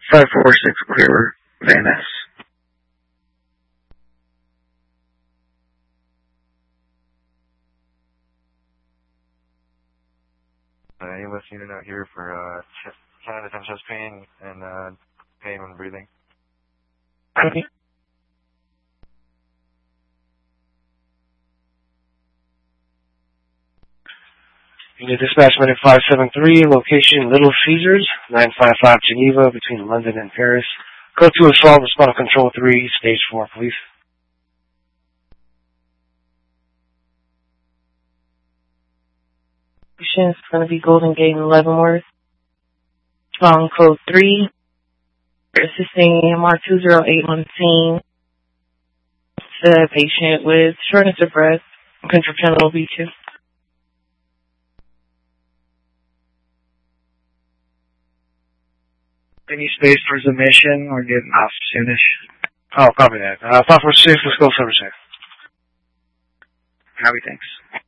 546 clear, Van Ness. ALS unit out here for Canada time chest pain and pain when breathing. Okay. Unit dispatchment at 573, location Little Caesars, 955 Geneva, between London and Paris. Code 2 assault, respond to control 3, stage 4, please. It's going to be Golden Gate and Leavenworth. Strong code 3. Assisting EMR 208 on scene. The patient with shortness of breath, contractile V2. Any space for submission or getting off soonish? Oh, copy that. 546, let's go service. Howie, thanks.